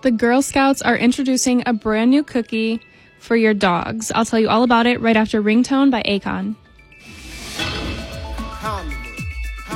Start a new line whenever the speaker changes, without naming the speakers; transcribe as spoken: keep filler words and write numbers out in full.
The Girl Scouts are introducing a brand new cookie for your dogs. I'll tell you all about it right after Ringtone by Akon.
Comedy.